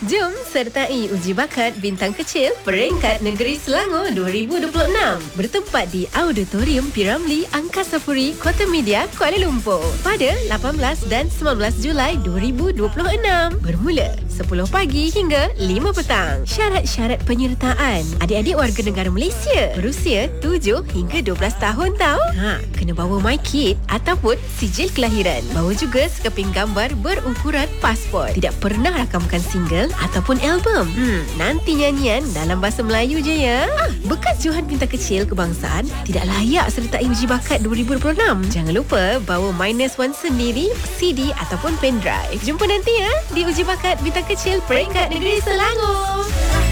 Jom sertai uji bakat bintang kecil peringkat negeri Selangor 2026 bertempat di Auditorium Piramli Angkasa Puri, Kota Media, Kuala Lumpur pada 18 dan 19 Julai 2026 bermula 10 pagi hingga 5 petang. Syarat-syarat penyertaan: adik-adik warga negara Malaysia berusia 7 hingga 12 tahun tau. Kena bawa MyKid ataupun sijil kelahiran. Bawa juga sekeping gambar berukuran pasport. Tidak pernah rakamkan single ataupun album. Nanti nyanyian dalam bahasa Melayu je ya. Bekas Johan Bintang Kecil Kebangsaan tidak layak sertai uji bakat 2026. Jangan lupa bawa -1 sendiri, CD ataupun pendrive. Jumpa nanti ya di uji bakat Bintang Kecil peringkat negeri Selangor.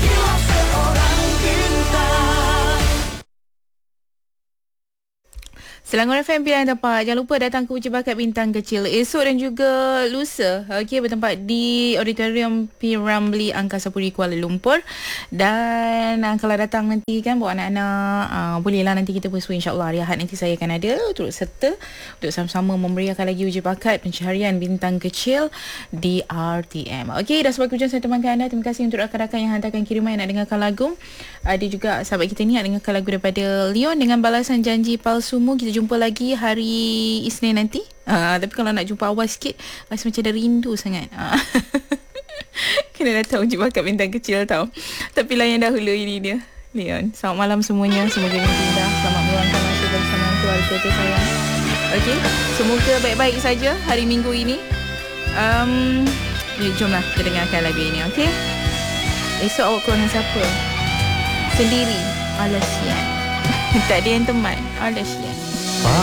Selangor FM Pilihan Tepat. Jangan lupa datang ke uji bakat bintang kecil esok dan juga lusa. Okey, bertempat di Auditorium Piramli Angkasa Puri, Kuala Lumpur. Dan kalau datang nanti kan bawa anak-anak, bolehlah nanti kita bersua, insyaAllah hari Ahad nanti saya akan ada turut serta untuk sama-sama memeriahkan lagi uji bakat pencarian bintang kecil di RTM. Okey, dah sebagai ujian saya temankan anda. Terima kasih untuk rakan-rakan yang hantarkan kiriman nak dengarkan lagu. Ada juga sahabat kita ni nak dengarkan lagu daripada Leon dengan Balasan Janji Palsumu. Kita jumpa lagi hari Isnin nanti. Tapi kalau nak jumpa awal sikit, rasa macam dah rindu sangat. Kena datang uji bakat bintang kecil tau. Tapi layan dahulu, ini dia Leon. Selamat malam semuanya. Semoga mimpi indah. Selamat meluangkan masa bersama keluarga tersayang. Okey, semoga baik-baik saja hari Minggu ini. Jomlah kita dengarkan lagu ini. Okey, esok awak keluar dengan siapa? Sendiri? Alasian. Tak ada yang teman? Alasian.